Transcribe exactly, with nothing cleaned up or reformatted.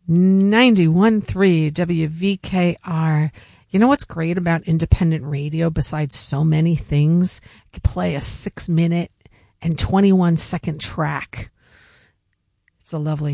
ninety-one point three W V K R. You know what's great about independent radio besides so many things? You could play a six minute and twenty-one second track. It's a lovely